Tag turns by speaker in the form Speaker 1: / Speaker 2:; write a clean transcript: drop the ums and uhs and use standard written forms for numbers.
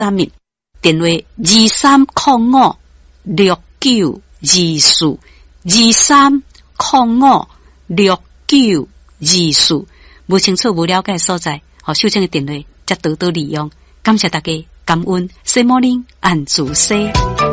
Speaker 1: 三密，电话23056924，23056924，无清楚无了解所在，秀清的电话才多多利用。感谢大家，感恩，西摩林安主西。